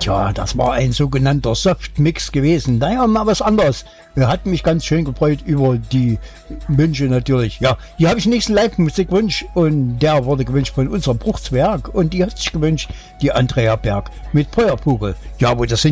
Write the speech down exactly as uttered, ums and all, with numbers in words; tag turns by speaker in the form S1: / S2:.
S1: Tja, das war ein sogenannter Softmix gewesen. Naja, mal was anderes. Er hat mich ganz schön gefreut über die Wünsche natürlich. Ja, hier habe ich den nächsten Live-Musikwunsch und der wurde gewünscht von unserem Bruchswerk und die hat sich gewünscht, die Andrea Berg mit Feuervogel. Ja, wo das sind